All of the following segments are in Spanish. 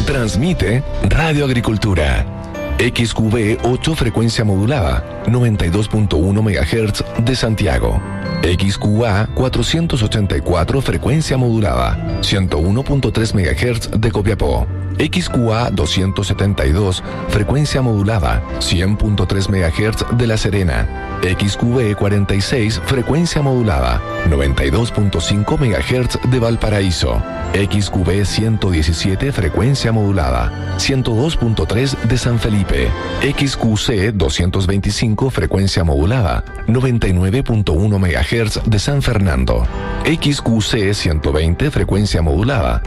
Transmite Radio Agricultura. XQB 8 frecuencia modulada, 92.1 MHz de Santiago. XQA 484 frecuencia modulada, 101.3 MHz de Copiapó. XQA 272 frecuencia modulada, 100.3 MHz de La Serena. XQB 46 frecuencia modulada, 92.5 MHz de Valparaíso. XQB 117 frecuencia modulada, 102.3 de San Felipe. XQC 225 frecuencia modulada, 99.1 MHz de San Fernando. XQC 120 frecuencia modulada,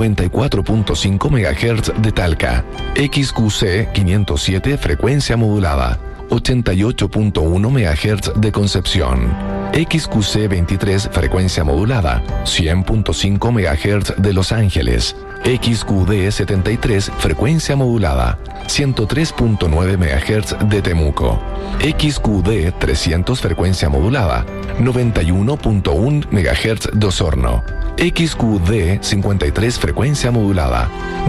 94.5 MHz de Talca. XQC 507 frecuencia modulada, 88.1 MHz de Concepción. XQC 23 frecuencia modulada, 100.5 MHz de Los Ángeles. XQD 73 frecuencia modulada, 103.9 MHz de Temuco. XQD 300 frecuencia modulada, 91.1 MHz de Osorno. XQD 53 frecuencia modulada,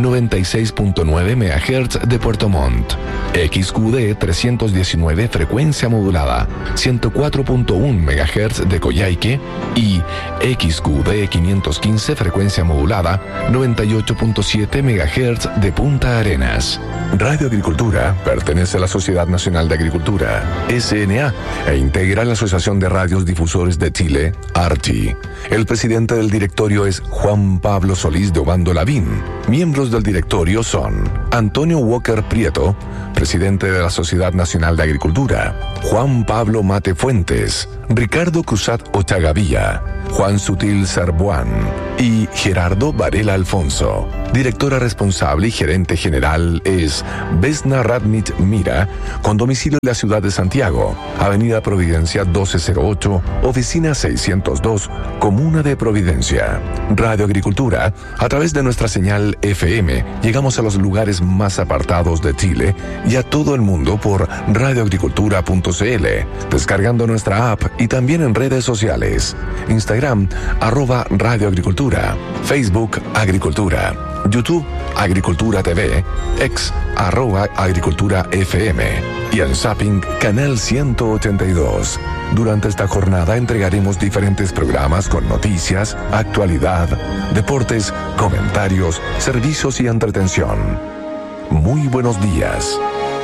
96.9 MHz de Puerto Montt. XQD 319 frecuencia modulada, 104.1 MHz de Coyhaique. Y XQD 515 frecuencia modulada, 98.7 MHz de Punta Arenas. Radio Agricultura pertenece a la Sociedad Nacional de Agricultura, SNA, e integra la Asociación de Radios Difusores de Chile, ARCHI. El presidente del directorio es Juan Pablo Solís de Obando Lavín. Miembros del directorio son Antonio Walker Prieto, presidente de la Sociedad Nacional de Agricultura; Juan Pablo Mate Fuentes; Ricardo Cruzat Ochagavía; Juan Sutil Serbuán y Gerardo Varela Alfonso. Directora responsable y gerente general es Vesna Radnich Mira, con domicilio en la ciudad de Santiago, Avenida Providencia 1208, Oficina 602, Comuna de Providencia. Radio Agricultura, a través de nuestra señal FM, llegamos a los lugares más apartados de Chile y a todo el mundo por radioagricultura.cl, descargando nuestra app y también en redes sociales. Instagram, @radioagricultura, Facebook, Agricultura, YouTube, Agricultura TV, X, @Agricultura FM y en Zapping, Canal 182. Durante esta jornada entregaremos diferentes programas con noticias, actualidad, deportes, comentarios, servicios y entretención. Muy buenos días.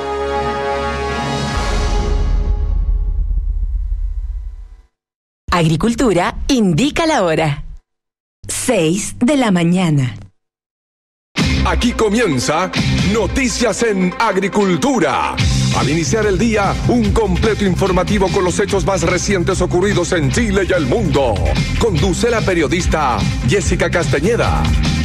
Agricultura indica la hora. 6 de la mañana. Aquí comienza Noticias en Agricultura. Al iniciar el día, un completo informativo con los hechos más recientes ocurridos en Chile y el mundo. Conduce la periodista Jessica Castañeda.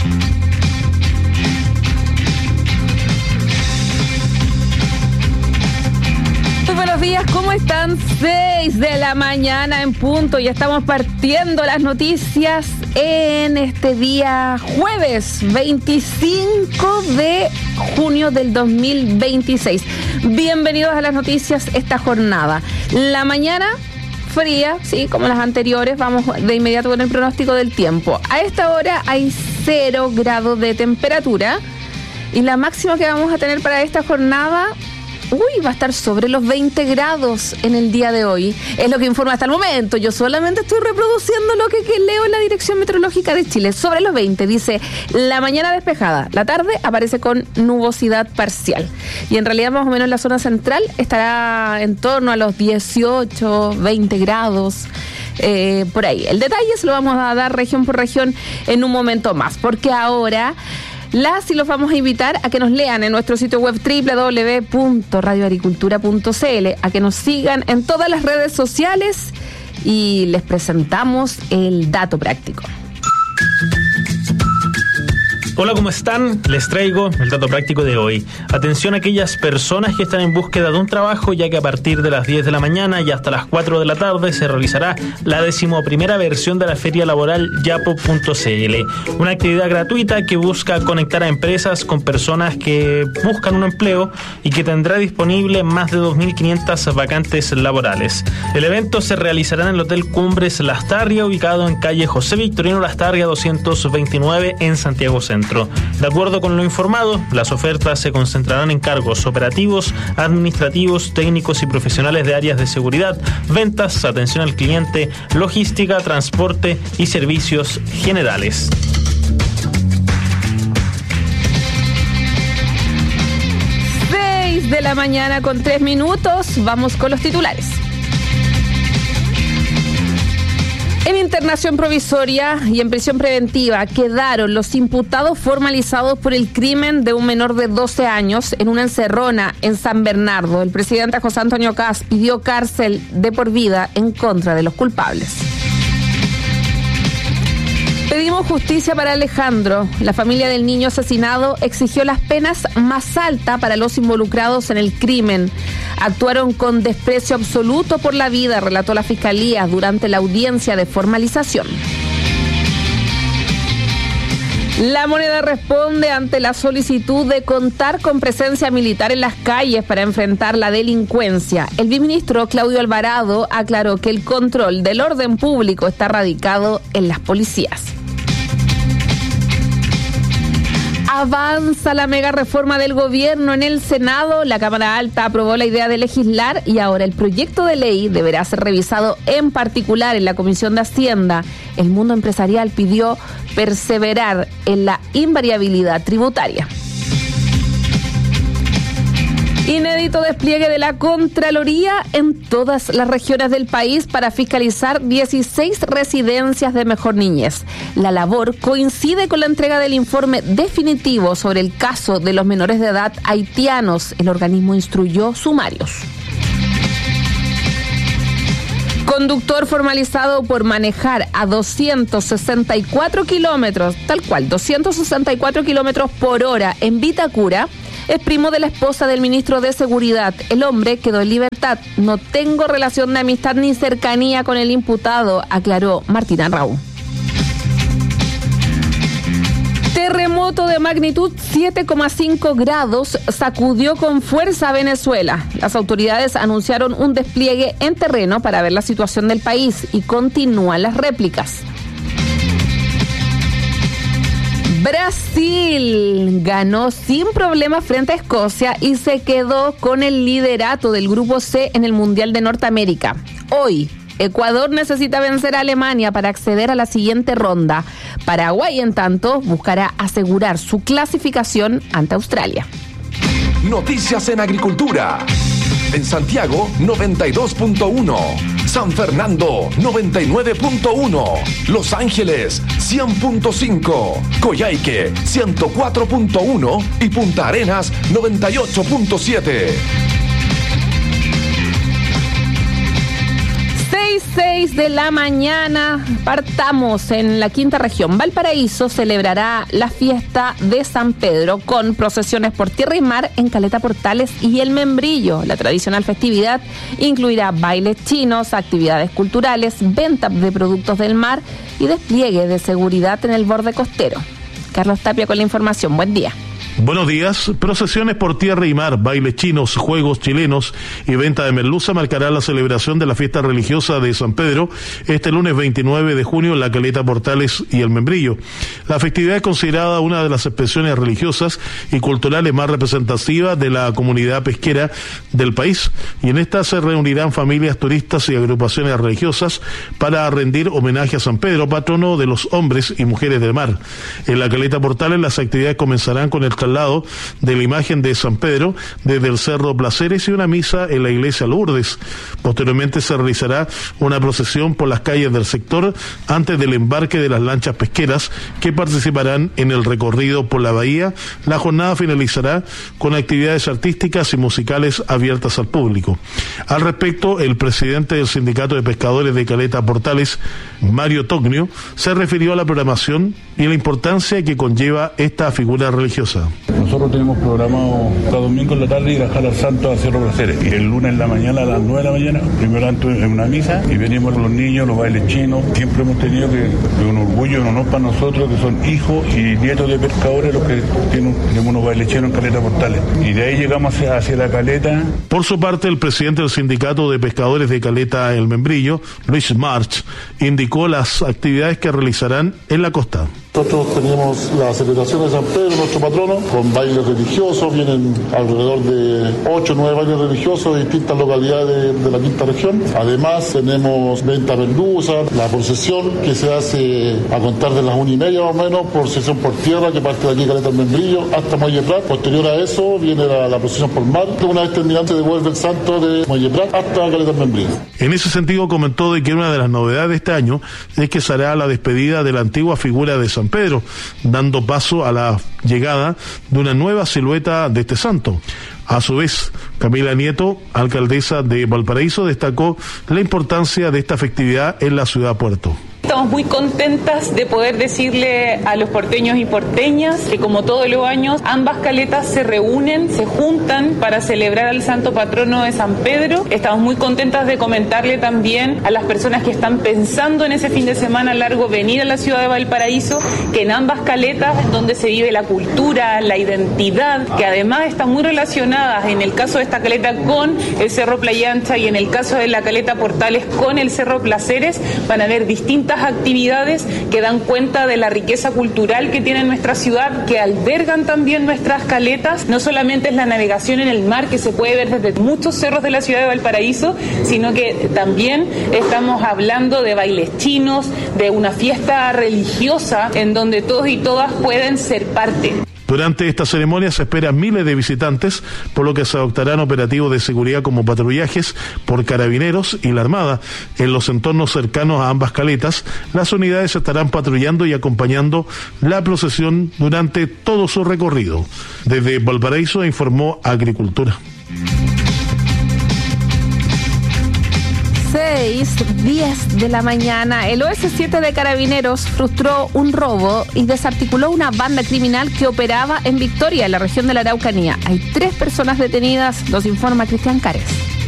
Buenos días, ¿cómo están? 6 de la mañana en punto. Ya estamos partiendo las noticias en este día jueves 25 de junio del 2026. Bienvenidos a las noticias esta jornada. La mañana fría, sí, como las anteriores. Vamos de inmediato con el pronóstico del tiempo. A esta hora hay 0 grados de temperatura y la máxima que vamos a tener para esta jornada va a estar sobre los 20 grados en el día de hoy. Es lo que informa hasta el momento. Yo solamente estoy reproduciendo lo que leo en la Dirección Meteorológica de Chile. Sobre los 20, dice, la mañana despejada. La tarde aparece con nubosidad parcial. Y en realidad más o menos la zona central estará en torno a los 18, 20 grados. Por ahí. El detalle se lo vamos a dar región por región en un momento más. Porque ahora y los vamos a invitar a que nos lean en nuestro sitio web www.radioagricultura.cl, a que nos sigan en todas las redes sociales y les presentamos el dato práctico. Hola, ¿cómo están? Les traigo el dato práctico de hoy. Atención a aquellas personas que están en búsqueda de un trabajo, ya que a partir de las 10 de la mañana y hasta las 4 de la tarde se realizará la 11ª versión de la feria laboral yapo.cl, una actividad gratuita que busca conectar a empresas con personas que buscan un empleo y que tendrá disponible más de 2.500 vacantes laborales. El evento se realizará en el Hotel Cumbres Lastarria, ubicado en calle José Victorino Lastarria 229 en Santiago Centro. centro. De acuerdo con lo informado, las ofertas se concentrarán en cargos operativos, administrativos, técnicos y profesionales de áreas de seguridad, ventas, atención al cliente, logística, transporte y servicios generales. 6 de la mañana con 3 minutos, vamos con los titulares. En internación provisoria y en prisión preventiva quedaron los imputados formalizados por el crimen de un menor de 12 años en una encerrona en San Bernardo. El presidente José Antonio Kast pidió cárcel de por vida en contra de los culpables. Pedimos justicia para Alejandro. La familia del niño asesinado exigió las penas más altas para los involucrados en el crimen. Actuaron con desprecio absoluto por la vida, relató la Fiscalía durante la audiencia de formalización. La Moneda responde ante la solicitud de contar con presencia militar en las calles para enfrentar la delincuencia. El viceministro Claudio Alvarado aclaró que el control del orden público está radicado en las policías. Avanza la mega reforma del gobierno en el Senado. La Cámara Alta aprobó la idea de legislar y ahora el proyecto de ley deberá ser revisado en particular en la Comisión de Hacienda. El mundo empresarial pidió perseverar en la invariabilidad tributaria. Inédito despliegue de la Contraloría en todas las regiones del país para fiscalizar 16 residencias de mejor niñez. La labor coincide con la entrega del informe definitivo sobre el caso de los menores de edad haitianos. El organismo instruyó sumarios. Conductor formalizado por manejar a 264 kilómetros, tal cual, 264 kilómetros por hora en Vitacura, es primo de la esposa del ministro de Seguridad. El hombre quedó en libertad. No tengo relación de amistad ni cercanía con el imputado, aclaró Martina Raúl. Terremoto de magnitud 7,5 grados sacudió con fuerza a Venezuela. Las autoridades anunciaron un despliegue en terreno para ver la situación del país y continúan las réplicas. Brasil ganó sin problemas frente a Escocia y se quedó con el liderato del Grupo C en el Mundial de Norteamérica. Hoy, Ecuador necesita vencer a Alemania para acceder a la siguiente ronda. Paraguay, en tanto, buscará asegurar su clasificación ante Australia. Noticias en agricultura. En Santiago, 92.1. San Fernando, 99.1. Los Ángeles, 100.5. Coyhaique, 104.1. Y Punta Arenas, 98.7. 6 de la mañana, partamos en la quinta región. Valparaíso celebrará la fiesta de San Pedro con procesiones por tierra y mar en Caleta Portales y El Membrillo. La tradicional festividad incluirá bailes chinos, actividades culturales, venta de productos del mar y despliegue de seguridad en el borde costero. Carlos Tapia con la información. Buen día. Buenos días. Procesiones por tierra y mar, bailes chinos, juegos chilenos y venta de merluza marcará la celebración de la fiesta religiosa de San Pedro este lunes 29 de junio en la Caleta Portales y El Membrillo. La festividad es considerada una de las expresiones religiosas y culturales más representativas de la comunidad pesquera del país, y en esta se reunirán familias, turistas y agrupaciones religiosas para rendir homenaje a San Pedro, patrono de los hombres y mujeres del mar. En la Caleta Portales las actividades comenzarán con el traslado de la imagen de San Pedro desde el Cerro Placeres y una misa en la iglesia Lourdes. Posteriormente se realizará una procesión por las calles del sector antes del embarque de las lanchas pesqueras que participarán en el recorrido por la bahía. La jornada finalizará con actividades artísticas y musicales abiertas al público. Al respecto, el presidente del Sindicato de Pescadores de Caleta Portales, Mario Tognio, se refirió a la programación y la importancia que conlleva esta figura religiosa. Nosotros tenemos programado cada domingo en la tarde ir a Jalar Santo a Cerro Placeres. Y el lunes en la mañana, a las 9 de la mañana, primero en una misa, y venimos los niños, los bailes chinos. Siempre hemos tenido que un orgullo, un honor para nosotros, que son hijos y nietos de pescadores los que tenemos unos bailes chinos en Caleta Portales. Y de ahí llegamos hacia la Caleta. Por su parte, el presidente del Sindicato de Pescadores de Caleta El Membrillo, Luis March, indicó las actividades que realizarán en la costa. Nosotros tenemos la celebración de San Pedro, nuestro patrono, con bailes religiosos. Vienen alrededor de 8 o 9 bailes religiosos de distintas localidades de la quinta región. Además tenemos venta merluza, la procesión que se hace a contar de las 1:30 más o menos, procesión por tierra que parte de aquí Caleta del Membrillo hasta Muelle Prat. Posterior a eso viene la procesión por mar. Una vez terminante devuelve el santo de Muelle Prat hasta Caleta del Membrillo. En ese sentido comentó de que una de las novedades de este año es que será la despedida de la antigua figura de San Pedro, dando paso a la llegada de una nueva silueta de este santo. A su vez, Camila Nieto, alcaldesa de Valparaíso, destacó la importancia de esta festividad en la ciudad puerto. Estamos muy contentas de poder decirle a los porteños y porteñas que, como todos los años, ambas caletas se reúnen, se juntan para celebrar al santo patrono de San Pedro. Estamos muy contentas de comentarle también a las personas que están pensando en ese fin de semana largo venir a la ciudad de Valparaíso que en ambas caletas es donde se vive la cultura, la identidad, que además están muy relacionadas, en el caso de esta caleta con el Cerro Playa Ancha y en el caso de la caleta Portales con el Cerro Placeres. Van a haber distintas actividades que dan cuenta de la riqueza cultural que tiene nuestra ciudad, que albergan también nuestras caletas. No solamente es la navegación en el mar, que se puede ver desde muchos cerros de la ciudad de Valparaíso, sino que también estamos hablando de bailes chinos, de una fiesta religiosa en donde todos y todas pueden ser parte. Durante esta ceremonia se esperan miles de visitantes, por lo que se adoptarán operativos de seguridad como patrullajes por carabineros y la Armada. En los entornos cercanos a ambas caletas, las unidades estarán patrullando y acompañando la procesión durante todo su recorrido. Desde Valparaíso informó Agricultura. 6:10 de la mañana, el OS7 de Carabineros frustró un robo y desarticuló una banda criminal que operaba en Victoria, en la región de la Araucanía. Hay 3 personas detenidas, nos informa Cristian Cares.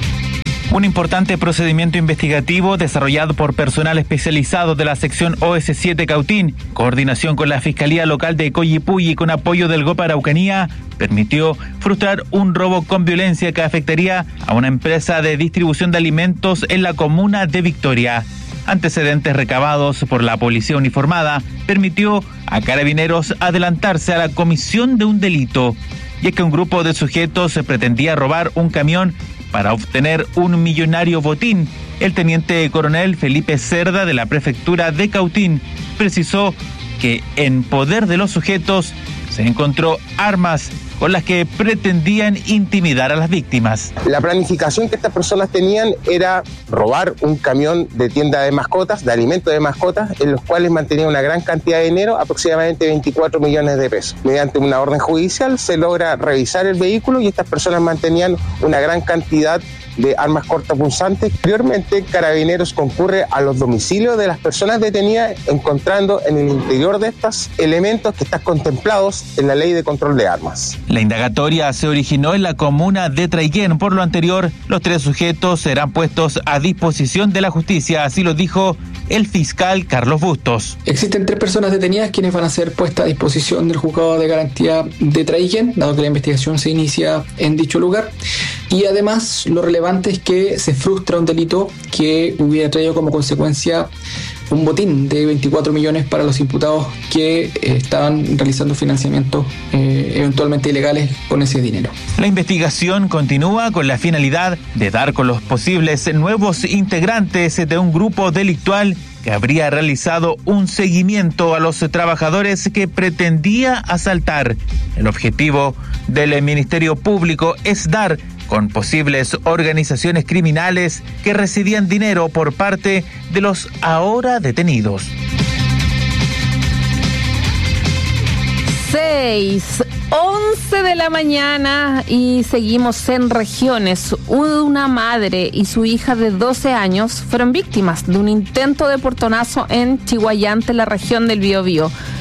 Un importante procedimiento investigativo desarrollado por personal especializado de la sección OS7 Cautín, coordinación con la Fiscalía Local de Coyipulli y con apoyo del GOP Araucanía, permitió frustrar un robo con violencia que afectaría a una empresa de distribución de alimentos en la comuna de Victoria. Antecedentes recabados por la policía uniformada permitió a Carabineros adelantarse a la comisión de un delito. Y es que un grupo de sujetos pretendía robar un camión para obtener un millonario botín. El teniente coronel Felipe Cerda de la prefectura de Cautín precisó que en poder de los sujetos se encontró armas con las que pretendían intimidar a las víctimas. La planificación que estas personas tenían era robar un camión de tienda de mascotas, de alimentos de mascotas, en los cuales mantenían una gran cantidad de dinero, aproximadamente 24 millones de pesos. Mediante una orden judicial se logra revisar el vehículo y estas personas mantenían una gran cantidad de armas cortapunzantes. Posteriormente, Carabineros concurre a los domicilios de las personas detenidas, encontrando en el interior de estos elementos que están contemplados en la Ley de Control de Armas. La indagatoria se originó en la comuna de Traiguén. Por lo anterior, los 3 sujetos serán puestos a disposición de la justicia, así lo dijo el fiscal Carlos Bustos. Existen 3 personas detenidas quienes van a ser puestas a disposición del juzgado de garantía de Traiguén, dado que la investigación se inicia en dicho lugar. Y además, lo relevante es que se frustra un delito que hubiera traído como consecuencia un botín de 24 millones para los imputados que estaban realizando financiamientos eventualmente ilegales con ese dinero. La investigación continúa con la finalidad de dar con los posibles nuevos integrantes de un grupo delictual que habría realizado un seguimiento a los trabajadores que pretendía asaltar. El objetivo del Ministerio Público es dar con posibles organizaciones criminales que recibían dinero por parte de los ahora detenidos. 6:11 de la mañana y seguimos en regiones. Una madre y su hija de 12 años fueron víctimas de un intento de portonazo en Chihuayante, la región del Biobío.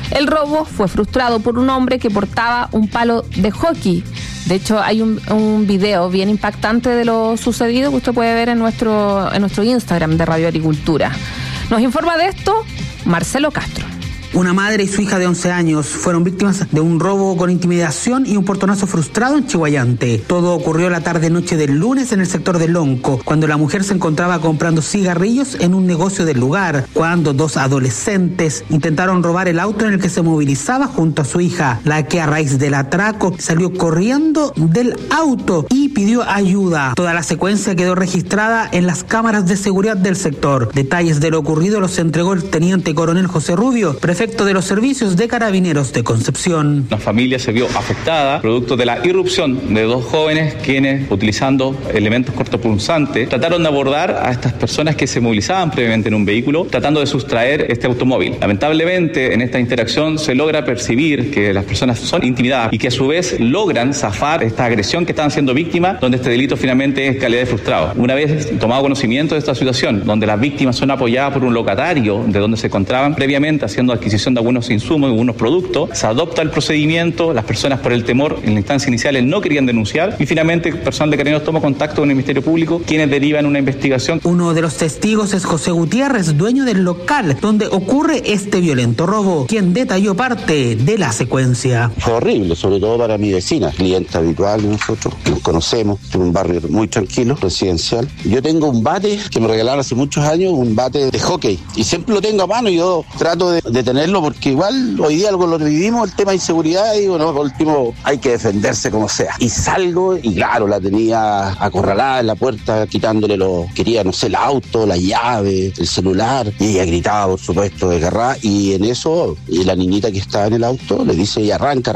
El robo fue frustrado por un hombre que portaba un palo de hockey. De hecho, hay un video bien impactante de lo sucedido que usted puede ver en nuestro Instagram de Radio Agricultura. Nos informa de esto Marcelo Castro. Una madre y su hija de 11 años fueron víctimas de un robo con intimidación y un portonazo frustrado en Chihuayante. Todo ocurrió la tarde-noche del lunes en el sector de Lonco, cuando la mujer se encontraba comprando cigarrillos en un negocio del lugar, cuando dos adolescentes intentaron robar el auto en el que se movilizaba junto a su hija, la que a raíz del atraco salió corriendo del auto y pidió ayuda. Toda la secuencia quedó registrada en las cámaras de seguridad del sector. Detalles de lo ocurrido los entregó el teniente coronel José Rubio, prefecto de los servicios de Carabineros de Concepción. La familia se vio afectada producto de la irrupción de dos jóvenes quienes, utilizando elementos cortopunzantes, trataron de abordar a estas personas que se movilizaban previamente en un vehículo, tratando de sustraer este automóvil. Lamentablemente, en esta interacción se logra percibir que las personas son intimidadas y que a su vez logran zafar esta agresión que estaban siendo víctimas, donde este delito finalmente es calidad de frustrado. Una vez tomado conocimiento de esta situación, donde las víctimas son apoyadas por un locatario de donde se encontraban previamente haciendo adquisición de algunos insumos y algunos productos, se adopta el procedimiento, las personas por el temor en la instancia inicial no querían denunciar y finalmente el personal de Carabineros toma contacto con el Ministerio Público, quienes derivan una investigación. Uno de los testigos es José Gutiérrez, dueño del local donde ocurre este violento robo, quien detalló parte de la secuencia. Fue horrible, sobre todo para mi vecina, cliente habitual de nosotros, nos conocemos, en un barrio muy tranquilo, residencial. Yo tengo un bate que me regalaron hace muchos años, un bate de hockey, y siempre lo tengo a mano y yo trato de tenerlo porque igual hoy día algo lo vivimos, el tema de inseguridad, y bueno, por último hay que defenderse como sea. Y salgo y claro, la tenía acorralada en la puerta, quitándole quería, no sé, el auto, la llave, el celular, y ella gritaba, por supuesto, desgarrada, y en eso, y la niñita que estaba en el auto le dice, y arranca,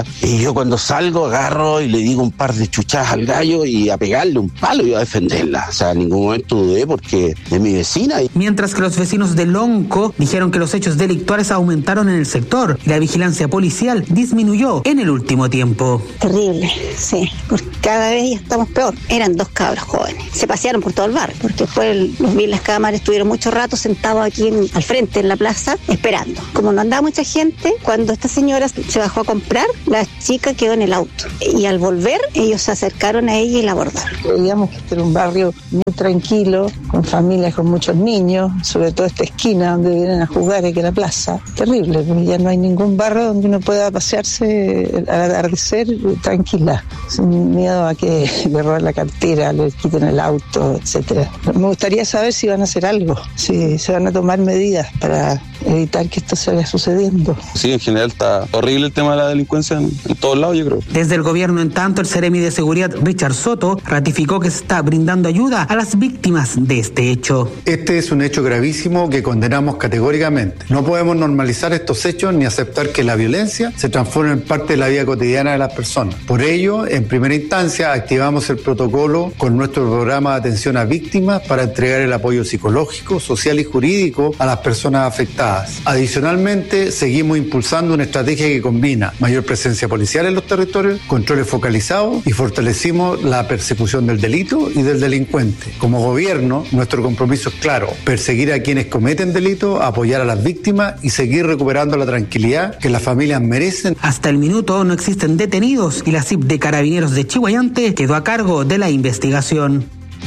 y yo cuando salgo agarro y le digo un par de chuchadas al gallo y a pegarle un palo y a defenderla. O sea, en ningún momento dudé porque es mi vecina. Mientras que los vecinos de Lonco dijeron que los hechos delictuales aumentaron en el sector y la vigilancia policial disminuyó en el último tiempo. Terrible, sí, porque cada vez ya estamos peor. Eran dos cabros jóvenes, se pasearon por todo el barrio, porque después los vi en las cámaras, estuvieron mucho rato sentados aquí al frente en la plaza esperando. Como no andaba mucha gente, cuando esta señora se bajó a comprar, la chica quedó en el auto y al volver ellos se acercaron a ella y la abordaron. Creíamos que este era un barrio muy tranquilo, con familias con muchos niños, sobre todo esta esquina donde vienen a jugar, que es la plaza. Terrible, porque ya no hay ningún barrio donde uno pueda pasearse al atardecer tranquila, sin miedo a que le roben la cartera, le quiten el auto, etcétera. Me gustaría saber si van a hacer algo, si se van a tomar medidas para evitar que esto siga sucediendo. Sí, en general está horrible el tema de la delincuencia en todos lados, yo creo. Desde el gobierno, en tanto, el Seremi de Seguridad, Richard Soto, ratificó que se está brindando ayuda a las víctimas de este hecho. Este es un hecho gravísimo que condenamos categóricamente. No podemos normalizar estos hechos ni aceptar que la violencia se transforme en parte de la vida cotidiana de las personas. Por ello, en primera instancia, activamos el protocolo con nuestro programa de atención a víctimas para entregar el apoyo psicológico, social y jurídico a las personas afectadas. Adicionalmente, seguimos impulsando una estrategia que combina mayor presencia policial en los territorios, controles focalizados y fortalecimos la persecución del delito y del delincuente. Como gobierno, nuestro compromiso es claro: perseguir a quienes cometen delitos, apoyar a las víctimas y seguir recuperando la tranquilidad que las familias merecen. Hasta el minuto no existen detenidos y la CIP de Carabineros de Chihuayante quedó a cargo de la investigación.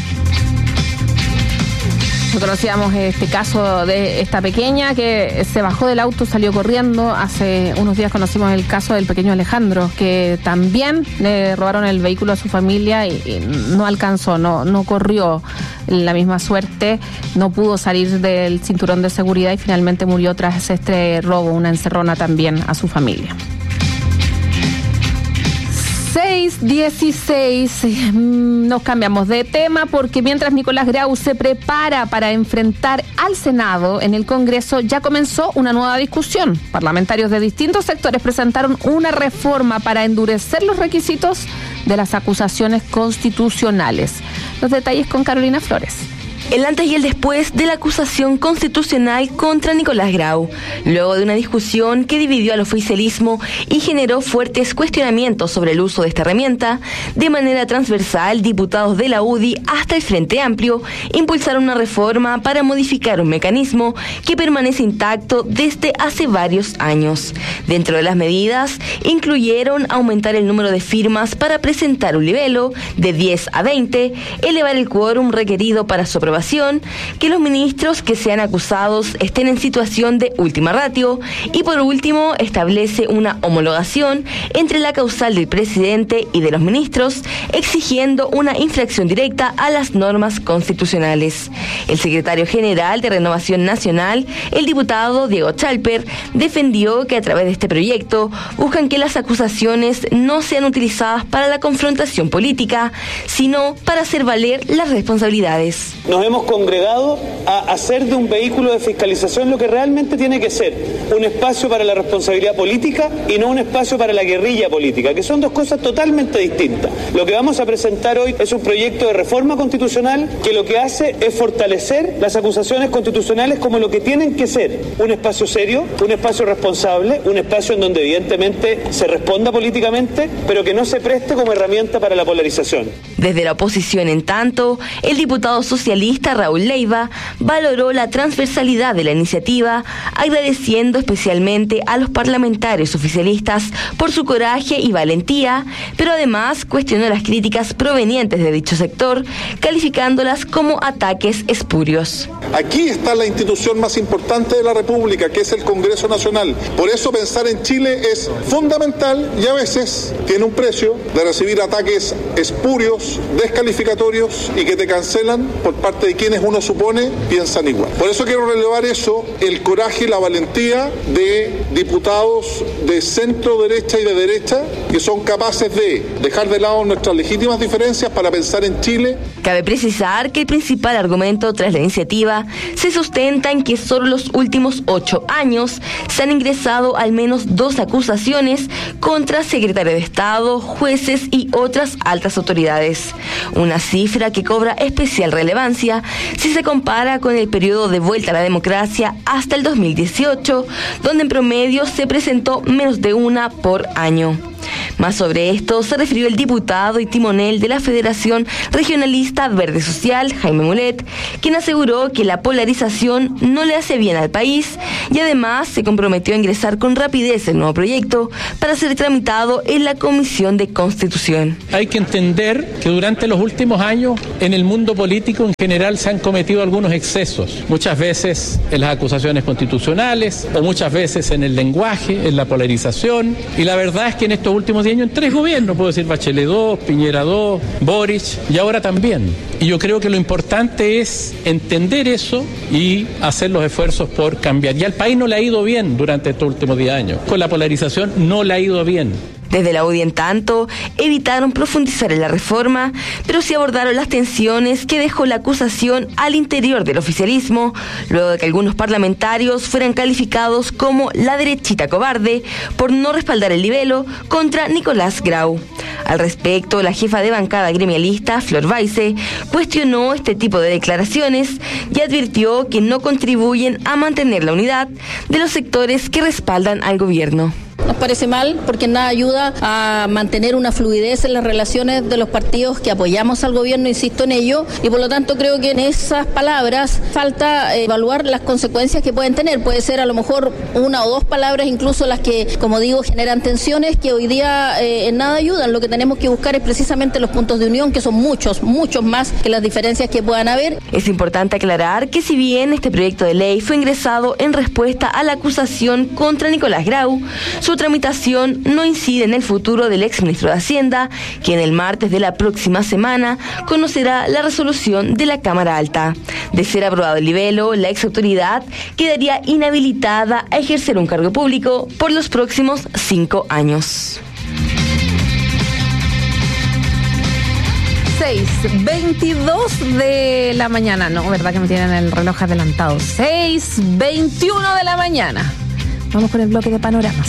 Conocíamos este caso de esta pequeña que se bajó del auto, salió corriendo. Hace unos días conocimos el caso del pequeño Alejandro, que también le robaron el vehículo a su familia y no alcanzó, no corrió la misma suerte, no pudo salir del cinturón de seguridad y finalmente murió tras este robo, una encerrona también a su familia. 6:16, nos cambiamos de tema porque mientras Nicolás Grau se prepara para enfrentar al Senado en el Congreso, ya comenzó una nueva discusión. Parlamentarios de distintos sectores presentaron una reforma para endurecer los requisitos de las acusaciones constitucionales. Los detalles con Carolina Flores. el antes y el después de la acusación constitucional contra Nicolás Grau, luego de una discusión que dividió al oficialismo y generó fuertes cuestionamientos sobre el uso de esta herramienta. De manera transversal, diputados de la UDI hasta el Frente Amplio impulsaron una reforma para modificar un mecanismo que permanece intacto desde hace varios años. Dentro de las medidas, incluyeron aumentar el número de firmas para presentar un libelo de 10 a 20, elevar el quórum requerido para su aprobación, que los ministros que sean acusados estén en situación de última ratio y, por último, establece una homologación entre la causal del presidente y de los ministros, exigiendo una infracción directa a las normas constitucionales. El secretario general de Renovación Nacional, el diputado Diego Chalper, defendió que a través de este proyecto buscan que las acusaciones no sean utilizadas para la confrontación política, sino para hacer valer las responsabilidades. Nos hemos congregado a hacer de un vehículo de fiscalización lo que realmente tiene que ser, un espacio para la responsabilidad política y no un espacio para la guerrilla política, que son dos cosas totalmente distintas. Lo que vamos a presentar hoy es un proyecto de reforma constitucional que lo que hace es fortalecer las acusaciones constitucionales como lo que tienen que ser, un espacio serio, un espacio responsable, un espacio en donde evidentemente se responda políticamente, pero que no se preste como herramienta para la polarización. Desde la oposición, en tanto, el diputado socialista Raúl Leiva valoró la transversalidad de la iniciativa, agradeciendo especialmente a los parlamentarios oficialistas por su coraje y valentía, pero además cuestionó las críticas provenientes de dicho sector, calificándolas como ataques espurios. Aquí está la institución más importante de la República, que es el Congreso Nacional. Por eso pensar en Chile es fundamental y a veces tiene un precio de recibir ataques espurios, descalificatorios y que te cancelan por parte de quienes uno supone piensan igual. Por eso quiero relevar eso, el coraje y la valentía de diputados de centro derecha y de derecha que son capaces de dejar de lado nuestras legítimas diferencias para pensar en Chile. Cabe precisar que el principal argumento tras la iniciativa se sustenta en que solo los últimos 8 años se han ingresado al menos 2 acusaciones contra secretarios de Estado, jueces y otras altas autoridades. Una cifra que cobra especial relevancia si se compara con el periodo de vuelta a la democracia hasta el 2018, donde en promedio se presentó menos de una por año. Más sobre esto se refirió el diputado y timonel de la Federación Regionalista Verde Social, Jaime Mulet, quien aseguró que la polarización no le hace bien al país y además se comprometió a ingresar con rapidez el nuevo proyecto para ser tramitado en la Comisión de Constitución. Hay que entender que durante los últimos años en el mundo político en general se han cometido algunos excesos, muchas veces en las acusaciones constitucionales o muchas veces en el lenguaje, en la polarización, y la verdad es que en estos últimos 10 años en 3 gobiernos, puedo decir Bachelet 2, Piñera 2, Boric y ahora también. Y yo creo que lo importante es entender eso y hacer los esfuerzos por cambiar. Y al país no le ha ido bien durante estos últimos 10 años. Con la polarización no le ha ido bien. Desde la UDI, en tanto, evitaron profundizar en la reforma, pero sí abordaron las tensiones que dejó la acusación al interior del oficialismo, luego de que algunos parlamentarios fueran calificados como la derechita cobarde por no respaldar el libelo contra Nicolás Grau. Al respecto, la jefa de bancada gremialista, Flor Baise, cuestionó este tipo de declaraciones y advirtió que no contribuyen a mantener la unidad de los sectores que respaldan al gobierno. Nos parece mal porque nada ayuda a mantener una fluidez en las relaciones de los partidos que apoyamos al gobierno, insisto en ello, y por lo tanto creo que en esas palabras falta evaluar las consecuencias que pueden tener. Puede ser a lo mejor 1 o 2 palabras incluso las que, como digo, generan tensiones que hoy día en nada ayudan. Lo que tenemos que buscar es precisamente los puntos de unión, que son muchos más que las diferencias que puedan haber. Es importante aclarar que si bien este proyecto de ley fue ingresado en respuesta a la acusación contra Nicolás Grau, su tramitación no incide en el futuro del exministro de Hacienda, quien el martes de la próxima semana conocerá la resolución de la Cámara Alta. De ser aprobado el libelo, la exautoridad quedaría inhabilitada a ejercer un cargo público por los próximos 5 años. 6:22 de la mañana. No, verdad que me tienen el reloj adelantado. 6:21 de la mañana. Vamos con el bloque de panoramas.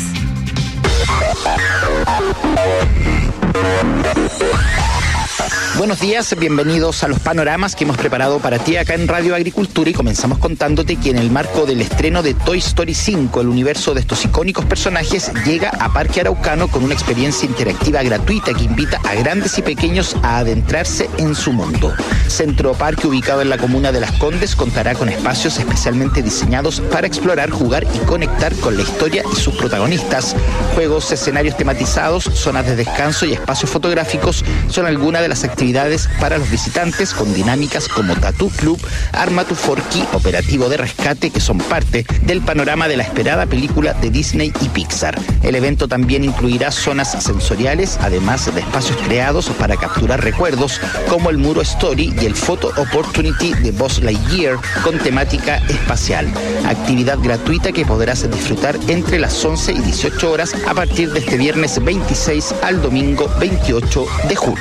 Buenos días, bienvenidos a los panoramas que hemos preparado para ti acá en Radio Agricultura, y comenzamos contándote que en el marco del estreno de Toy Story 5, el universo de estos icónicos personajes llega a Parque Araucano con una experiencia interactiva gratuita que invita a grandes y pequeños a adentrarse en su mundo. Centro Parque, ubicado en la comuna de Las Condes, contará con espacios especialmente diseñados para explorar, jugar y conectar con la historia y sus protagonistas. Juegos, escenarios tematizados, zonas de descanso y espacios fotográficos son algunas de las actividades para los visitantes, con dinámicas como Tattoo Club, Arma tu Forky, Operativo de Rescate, que son parte del panorama de la esperada película de Disney y Pixar. El evento también incluirá zonas sensoriales, además de espacios creados para capturar recuerdos, como el Muro Story y el Photo Opportunity de Buzz Lightyear, con temática espacial. Actividad gratuita que podrás disfrutar entre las 11 y 18 horas a partir de este viernes 26 al domingo 28 de julio.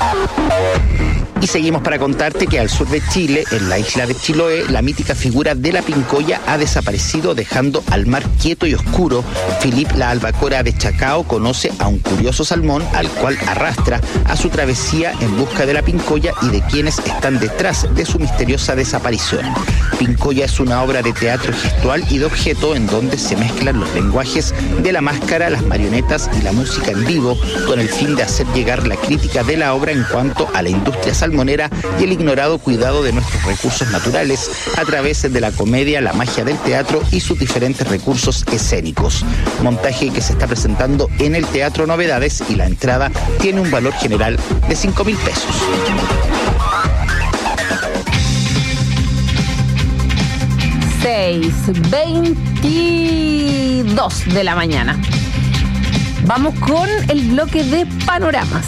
Y seguimos para contarte que al sur de Chile, en la isla de Chiloé, la mítica figura de la pincoya ha desaparecido, dejando al mar quieto y oscuro. Philip, la albacora de Chacao, conoce a un curioso salmón al cual arrastra a su travesía en busca de la pincoya y de quienes están detrás de su misteriosa desaparición. Pincoya es una obra de teatro gestual y de objeto en donde se mezclan los lenguajes de la máscara, las marionetas y la música en vivo, con el fin de hacer llegar la crítica de la obra en cuanto a la industria salmonera y el ignorado cuidado de nuestros recursos naturales a través de la comedia, la magia del teatro y sus diferentes recursos escénicos. Montaje que se está presentando en el Teatro Novedades, y la entrada tiene un valor general de 5.000 pesos. Seis 22 de la mañana. Vamos con el bloque de panoramas.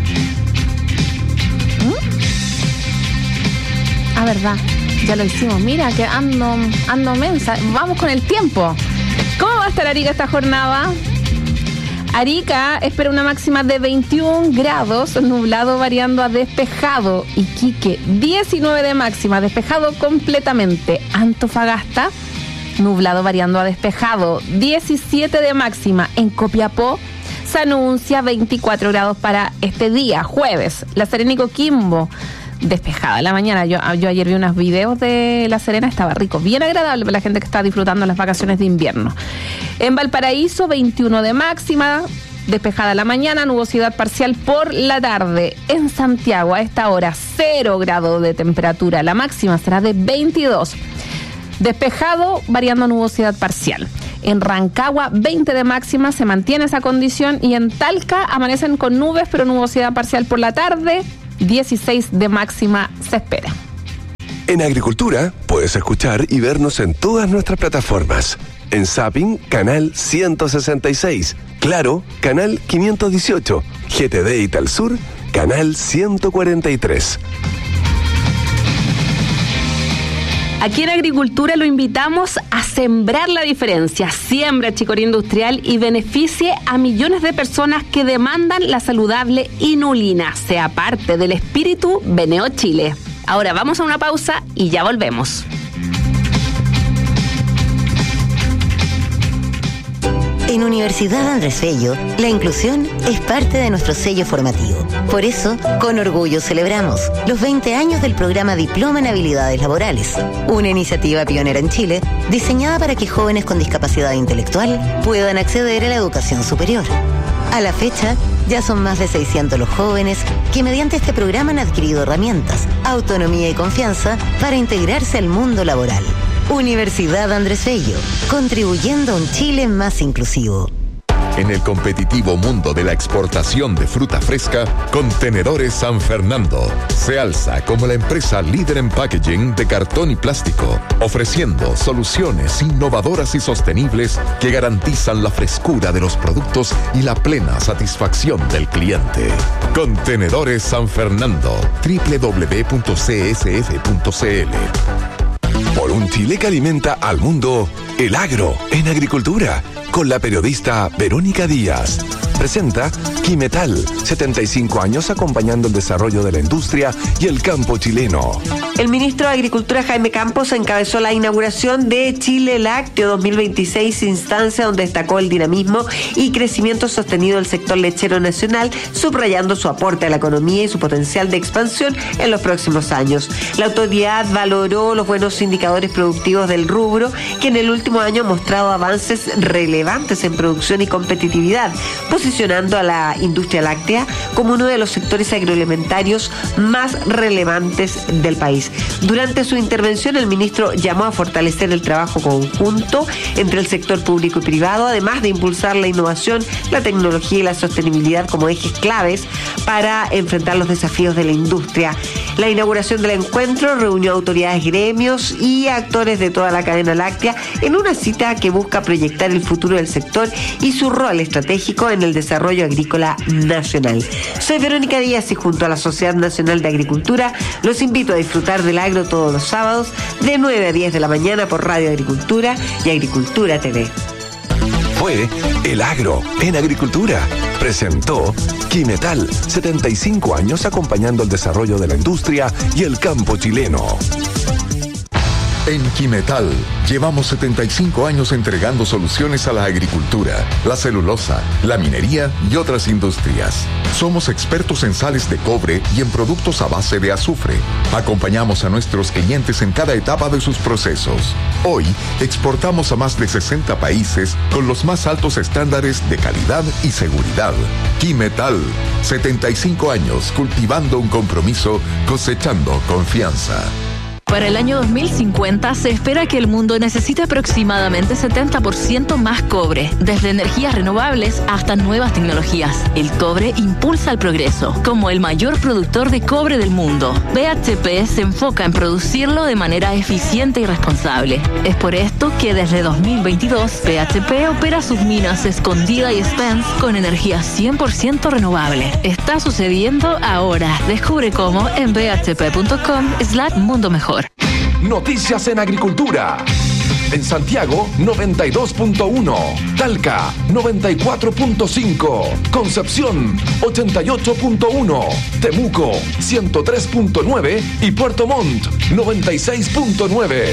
Ah, verdad, ya lo hicimos. Mira que ando mensa. Vamos con el tiempo. ¿Cómo va a estar Arica esta jornada? Arica espera una máxima de 21 grados, nublado variando a despejado. Iquique, 19 de máxima, despejado completamente. Antofagasta, nublado variando a despejado, 17 de máxima. En Copiapó se anuncia 24 grados para este día, jueves. La Serena y Coquimbo, despejada la mañana. Yo ayer vi unos videos de La Serena, estaba rico, bien agradable para la gente que está disfrutando las vacaciones de invierno. En Valparaíso, 21 de máxima, despejada la mañana, nubosidad parcial por la tarde. En Santiago, a esta hora, 0 grados de temperatura, la máxima será de 22. Despejado, variando nubosidad parcial. En Rancagua, 20 de máxima, se mantiene esa condición. Y en Talca amanecen con nubes, pero nubosidad parcial por la tarde. 16 de máxima se espera. En Agricultura puedes escuchar y vernos en todas nuestras plataformas. En Zapping, canal 166. Claro, canal 518. GTD y Talsur, canal 143. Aquí en Agricultura lo invitamos a sembrar la diferencia. Siembra chicoría industrial y beneficie a millones de personas que demandan la saludable inulina. Sea parte del espíritu Beneo Chile. Ahora vamos a una pausa y ya volvemos. En Universidad Andrés Bello, la inclusión es parte de nuestro sello formativo. Por eso, con orgullo celebramos los 20 años del programa Diploma en Habilidades Laborales, una iniciativa pionera en Chile diseñada para que jóvenes con discapacidad intelectual puedan acceder a la educación superior. A la fecha, ya son más de 600 los jóvenes que mediante este programa han adquirido herramientas, autonomía y confianza para integrarse al mundo laboral. Universidad Andrés Bello, contribuyendo a un Chile más inclusivo. En el competitivo mundo de la exportación de fruta fresca, Contenedores San Fernando se alza como la empresa líder en packaging de cartón y plástico, ofreciendo soluciones innovadoras y sostenibles que garantizan la frescura de los productos y la plena satisfacción del cliente. Contenedores San Fernando, www.csf.cl. Por un Chile que alimenta al mundo, El agro en agricultura, con la periodista Verónica Díaz. Presenta Quimetal, 75 años acompañando el desarrollo de la industria y el campo chileno. El ministro de Agricultura, Jaime Campos, encabezó la inauguración de Chile Lácteo 2026, instancia donde destacó el dinamismo y crecimiento sostenido del sector lechero nacional, subrayando su aporte a la economía y su potencial de expansión en los próximos años. La autoridad valoró los buenos indicadores productivos del rubro, que en el último año ha mostrado avances relevantes en producción y competitividad, posicionando a la industria láctea como uno de los sectores agroalimentarios más relevantes del país. Durante su intervención, el ministro llamó a fortalecer el trabajo conjunto entre el sector público y privado, además de impulsar la innovación, la tecnología y la sostenibilidad como ejes claves para enfrentar los desafíos de la industria. La inauguración del encuentro reunió autoridades, gremios y actores de toda la cadena láctea en una cita que busca proyectar el futuro del sector y su rol estratégico en el desarrollo agrícola nacional. Soy Verónica Díaz y junto a la Sociedad Nacional de Agricultura los invito a disfrutar del agro todos los sábados de 9 a 10 de la mañana por Radio Agricultura y Agricultura TV. Fue El Agro en Agricultura. Presentó Quimetal, 75 años acompañando el desarrollo de la industria y el campo chileno. En Quimetal llevamos 75 años entregando soluciones a la agricultura, la celulosa, la minería y otras industrias. Somos expertos en sales de cobre y en productos a base de azufre. Acompañamos a nuestros clientes en cada etapa de sus procesos. Hoy exportamos a más de 60 países con los más altos estándares de calidad y seguridad. Quimetal, 75 años cultivando un compromiso, cosechando confianza. Para el año 2050 se espera que el mundo necesite aproximadamente 70% más cobre, desde energías renovables hasta nuevas tecnologías. El cobre impulsa el progreso, como el mayor productor de cobre del mundo. BHP se enfoca en producirlo de manera eficiente y responsable. Es por esto que desde 2022 BHP opera sus minas Escondida y Spence con energía 100% renovable. Está sucediendo ahora. Descubre cómo en bhp.com/mundo mejor. Noticias en agricultura. En Santiago, 92.1. Talca, 94.5. Concepción, 88.1. Temuco, 103.9. Y Puerto Montt, 96.9.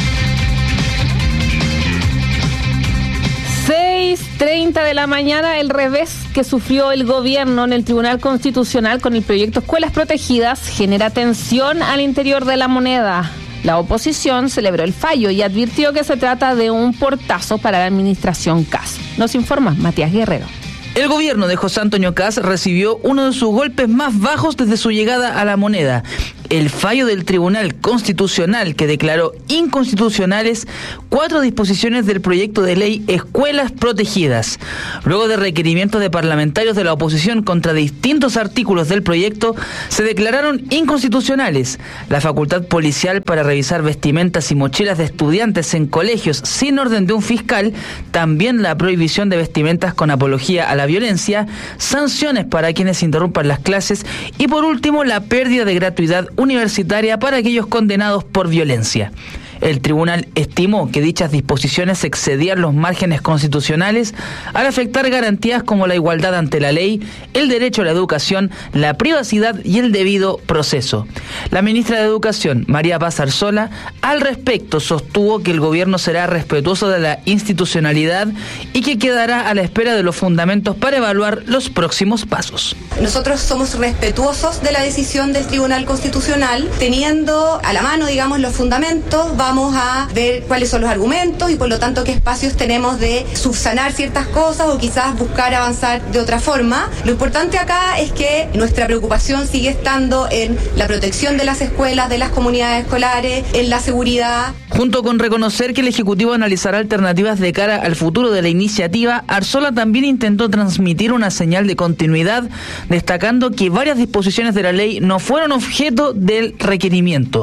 6:30 de la mañana, el revés que sufrió el gobierno en el Tribunal Constitucional con el proyecto Escuelas Protegidas genera tensión al interior de la moneda. La oposición celebró el fallo y advirtió que se trata de un portazo para la administración Kast. Nos informa Matías Guerrero. El gobierno de José Antonio Kast recibió uno de sus golpes más bajos desde su llegada a la moneda. El fallo del Tribunal Constitucional que declaró inconstitucionales 4 disposiciones del proyecto de ley Escuelas Protegidas. Luego de requerimientos de parlamentarios de la oposición contra distintos artículos del proyecto, se declararon inconstitucionales la facultad policial para revisar vestimentas y mochilas de estudiantes en colegios sin orden de un fiscal, también la prohibición de vestimentas con apología a la violencia, sanciones para quienes interrumpan las clases y por último la pérdida de gratuidad universitaria para aquellos condenados por violencia. El tribunal estimó que dichas disposiciones excedían los márgenes constitucionales al afectar garantías como la igualdad ante la ley, el derecho a la educación, la privacidad y el debido proceso. La ministra de Educación, María Paz Arzola, al respecto sostuvo que el gobierno será respetuoso de la institucionalidad y que quedará a la espera de los fundamentos para evaluar los próximos pasos. Nosotros somos respetuosos de la decisión del Tribunal Constitucional, teniendo a la mano, digamos, los fundamentos. Vamos a ver cuáles son los argumentos y por lo tanto qué espacios tenemos de subsanar ciertas cosas o quizás buscar avanzar de otra forma. Lo importante acá es que nuestra preocupación sigue estando en la protección de las escuelas, de las comunidades escolares, en la seguridad. Junto con reconocer que el Ejecutivo analizará alternativas de cara al futuro de la iniciativa, Arzola también intentó transmitir una señal de continuidad, destacando que varias disposiciones de la ley no fueron objeto del requerimiento.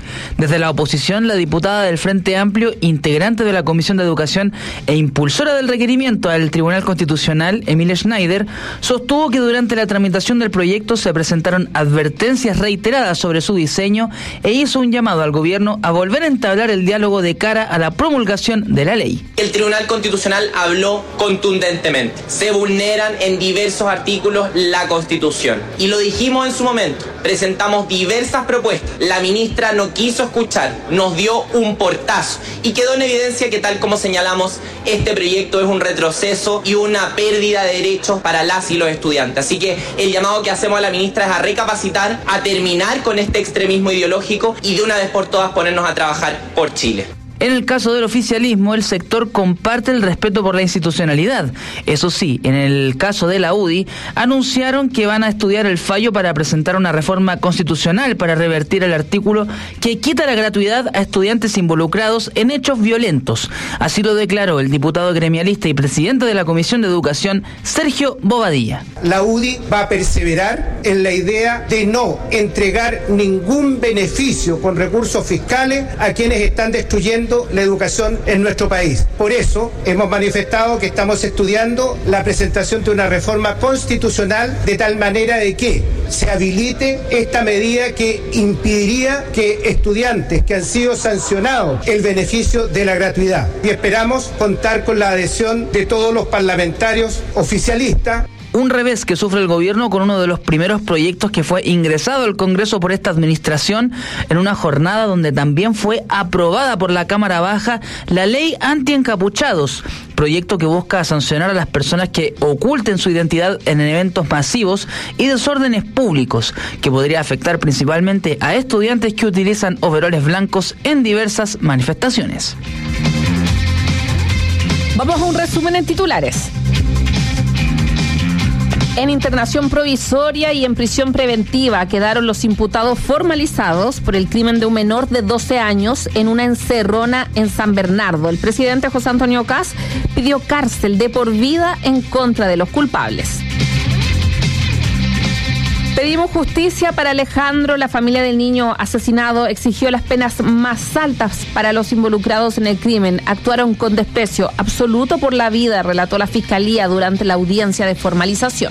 Desde la oposición, la diputada del Frente Amplio, integrante de la Comisión de Educación e impulsora del requerimiento al Tribunal Constitucional, Emilia Schneider, sostuvo que durante la tramitación del proyecto se presentaron advertencias reiteradas sobre su diseño e hizo un llamado al gobierno a volver a entablar el diálogo de cara a la promulgación de la ley. El Tribunal Constitucional habló contundentemente. Se vulneran en diversos artículos la Constitución. Y lo dijimos en su momento. Presentamos diversas propuestas. La ministra no quiso escuchar, nos dio un portazo y quedó en evidencia que, tal como señalamos, este proyecto es un retroceso y una pérdida de derechos para las y los estudiantes. Así que el llamado que hacemos a la ministra es a recapacitar, a terminar con este extremismo ideológico y de una vez por todas ponernos a trabajar por Chile. En el caso del oficialismo, el sector comparte el respeto por la institucionalidad. Eso sí, en el caso de la UDI, anunciaron que van a estudiar el fallo para presentar una reforma constitucional para revertir el artículo que quita la gratuidad a estudiantes involucrados en hechos violentos. Así lo declaró el diputado gremialista y presidente de la Comisión de Educación, Sergio Bobadilla. La UDI va a perseverar en la idea de no entregar ningún beneficio con recursos fiscales a quienes están destruyendo la educación en nuestro país. Por eso hemos manifestado que estamos estudiando la presentación de una reforma constitucional de tal manera de que se habilite esta medida que impediría que estudiantes que han sido sancionados el beneficio de la gratuidad. Y esperamos contar con la adhesión de todos los parlamentarios oficialistas. Un revés que sufre el gobierno con uno de los primeros proyectos que fue ingresado al Congreso por esta administración en una jornada donde también fue aprobada por la Cámara Baja la ley anti-encapuchados, proyecto que busca sancionar a las personas que oculten su identidad en eventos masivos y desórdenes públicos, que podría afectar principalmente a estudiantes que utilizan overoles blancos en diversas manifestaciones. Vamos a un resumen en titulares. En internación provisoria y en prisión preventiva quedaron los imputados formalizados por el crimen de un menor de 12 años en una encerrona en San Bernardo. El presidente José Antonio Kast pidió cárcel de por vida en contra de los culpables. Pedimos justicia para Alejandro. La familia del niño asesinado exigió las penas más altas para los involucrados en el crimen. Actuaron con desprecio absoluto por la vida, relató la Fiscalía durante la audiencia de formalización.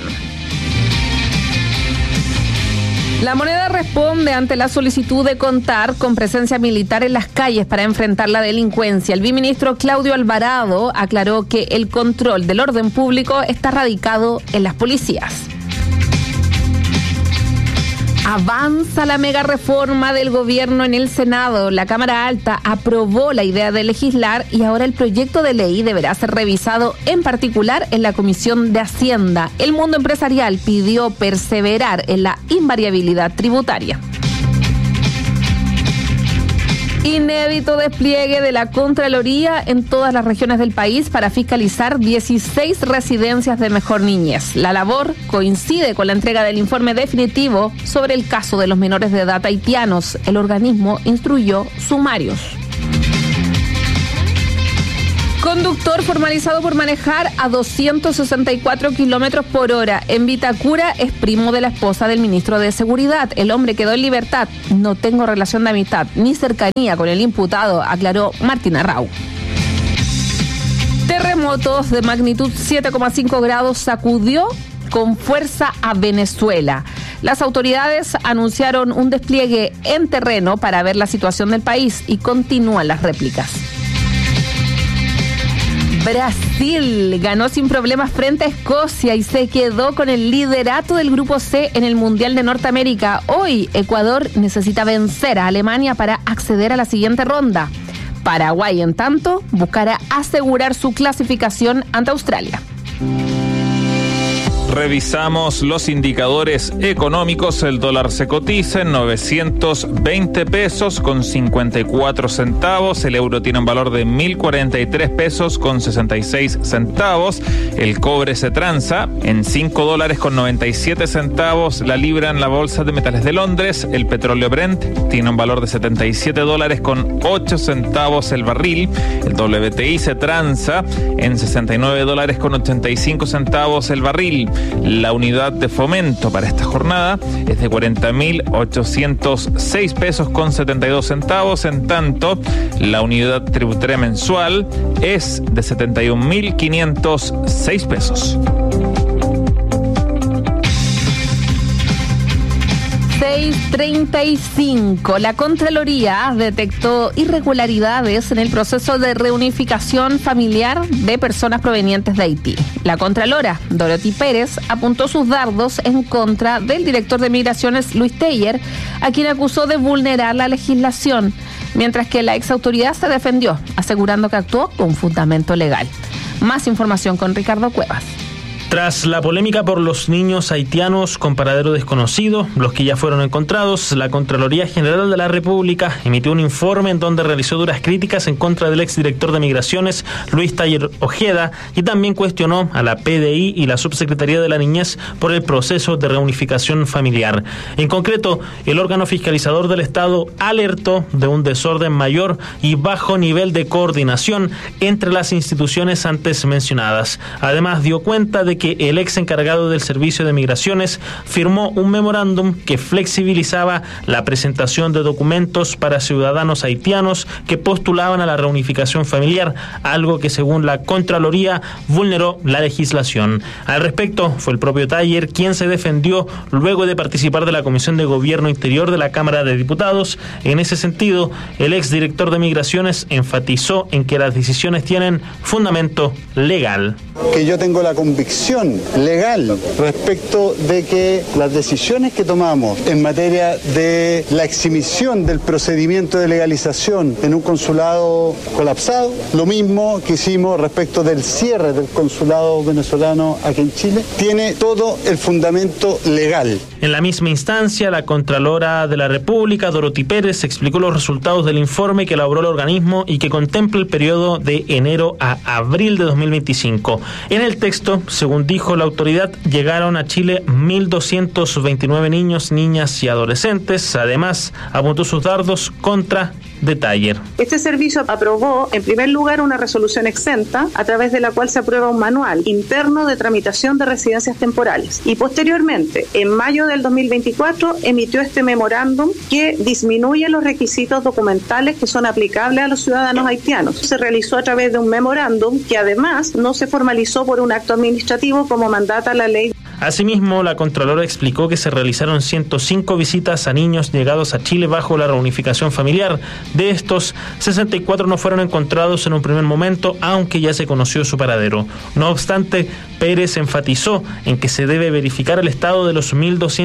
La Moneda responde ante la solicitud de contar con presencia militar en las calles para enfrentar la delincuencia. El viceministro Claudio Alvarado aclaró que el control del orden público está radicado en las policías. Avanza la mega reforma del gobierno en el Senado. La Cámara Alta aprobó la idea de legislar y ahora el proyecto de ley deberá ser revisado en particular en la Comisión de Hacienda. El mundo empresarial pidió perseverar en la invariabilidad tributaria. Inédito despliegue de la Contraloría en todas las regiones del país para fiscalizar 16 residencias de mejor niñez. La labor coincide con la entrega del informe definitivo sobre el caso de los menores de edad haitianos. El organismo instruyó sumarios. Conductor formalizado por manejar a 264 kilómetros por hora. En Vitacura es primo de la esposa del ministro de Seguridad. El hombre quedó en libertad. No tengo relación de amistad ni cercanía con el imputado, aclaró Martín Arrau. Terremotos de magnitud 7,5 grados sacudió con fuerza a Venezuela. Las autoridades anunciaron un despliegue en terreno para ver la situación del país y continúan las réplicas. Brasil ganó sin problemas frente a Escocia y se quedó con el liderato del Grupo C en el Mundial de Norteamérica. Hoy, Ecuador necesita vencer a Alemania para acceder a la siguiente ronda. Paraguay, en tanto, buscará asegurar su clasificación ante Australia. Revisamos los indicadores económicos. El dólar se cotiza en 920 pesos con 54 centavos. El euro tiene un valor de 1.043 pesos con 66 centavos. El cobre se transa en 5 dólares con 97 centavos. La libra en la bolsa de metales de Londres. El petróleo Brent tiene un valor de 77 dólares con 8 centavos el barril. El WTI se transa en 69 dólares con 85 centavos el barril. La unidad de fomento para esta jornada es de 40.806 pesos con 72 centavos. En tanto, la unidad tributaria mensual es de 71.506 pesos. 6:35. La Contraloría detectó irregularidades en el proceso de reunificación familiar de personas provenientes de Haití. La Contralora, Dorothy Pérez, apuntó sus dardos en contra del director de Migraciones, Luis Teller, a quien acusó de vulnerar la legislación, mientras que la exautoridad se defendió, asegurando que actuó con fundamento legal. Más información con Ricardo Cuevas. Tras la polémica por los niños haitianos con paradero desconocido, los que ya fueron encontrados, la Contraloría General de la República emitió un informe en donde realizó duras críticas en contra del exdirector de Migraciones, Luis Teller Ojeda, y también cuestionó a la PDI y la Subsecretaría de la Niñez por el proceso de reunificación familiar. En concreto, el órgano fiscalizador del Estado alertó de un desorden mayor y bajo nivel de coordinación entre las instituciones antes mencionadas. Además, dio cuenta de que el ex encargado del Servicio de Migraciones firmó un memorándum que flexibilizaba la presentación de documentos para ciudadanos haitianos que postulaban a la reunificación familiar, algo que según la Contraloría vulneró la legislación. Al respecto, fue el propio Teller quien se defendió luego de participar de la Comisión de Gobierno Interior de la Cámara de Diputados. En ese sentido, el ex director de Migraciones enfatizó en que las decisiones tienen fundamento legal. Que yo tengo la convicción legal respecto de que las decisiones que tomamos en materia de la exhibición del procedimiento de legalización en un consulado colapsado, lo mismo que hicimos respecto del cierre del consulado venezolano aquí en Chile, tiene todo el fundamento legal. En la misma instancia, la Contralora de la República, Dorothy Pérez, explicó los resultados del informe que elaboró el organismo y que contempla el periodo de enero a abril de 2025. En el texto, según dijo la autoridad, llegaron a Chile 1.229 niños, niñas y adolescentes. Además, apuntó sus dardos contra de Teller. Este servicio aprobó, en primer lugar, una resolución exenta, a través de la cual se aprueba un manual interno de tramitación de residencias temporales. Y posteriormente, en mayo del 2024, emitió este memorándum que disminuye los requisitos documentales que son aplicables a los ciudadanos haitianos. Se realizó a través de un memorándum que además no se formalizó por un acto administrativo como mandata la ley. Asimismo, la Contralora explicó que se realizaron 105 visitas a niños llegados a Chile bajo la reunificación familiar. De estos, 64 no fueron encontrados en un primer momento, aunque ya se conoció su paradero. No obstante, Pérez enfatizó en que se debe verificar el estado de los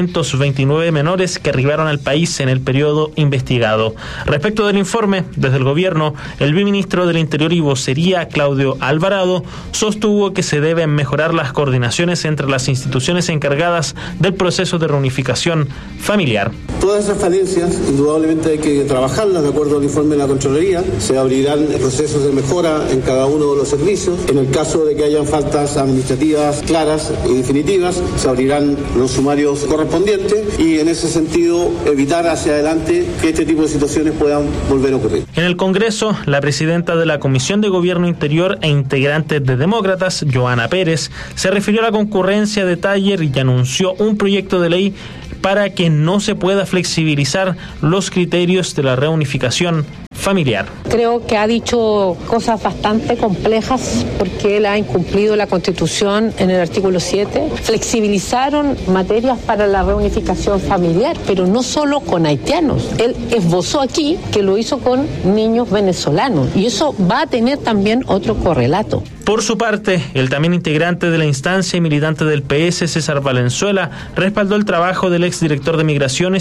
1.229 menores que arribaron al país en el periodo investigado. Respecto del informe, desde el gobierno, el viceministro del Interior y Vocería, Claudio Alvarado, sostuvo que se deben mejorar las coordinaciones entre las instituciones encargadas del proceso de reunificación familiar. Todas esas falencias, indudablemente hay que trabajarlas de acuerdo al informe de la Contraloría. Se abrirán procesos de mejora en cada uno de los servicios. En el caso de que hayan faltas administrativas claras y definitivas, se abrirán los sumarios correspondientes y en ese sentido evitar hacia adelante que este tipo de situaciones puedan volver a ocurrir. En el Congreso, la presidenta de la Comisión de Gobierno Interior e integrante de Demócratas, Johanna Pérez, se refirió a la concurrencia de Teller y anunció un proyecto de ley para que no se pueda flexibilizar los criterios de la reunificación familiar. Creo que ha dicho cosas bastante complejas porque él ha incumplido la Constitución en el artículo 7. Flexibilizaron materias para la reunificación familiar, pero no solo con haitianos. Él esbozó aquí que lo hizo con niños venezolanos y eso va a tener también otro correlato. Por su parte, el también integrante de la instancia y militante del PS, César Valenzuela, respaldó el trabajo del exdirector de Migraciones